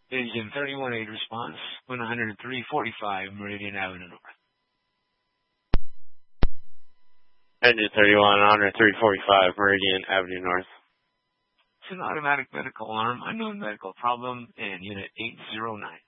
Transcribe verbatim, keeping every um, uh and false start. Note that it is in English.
Engine thirty-one eight response, one oh three forty-five Meridian Avenue North. Engine thirty-one, one oh three forty-five Meridian Avenue North. It's an automatic medical alarm, unknown medical problem, and unit eight zero nine.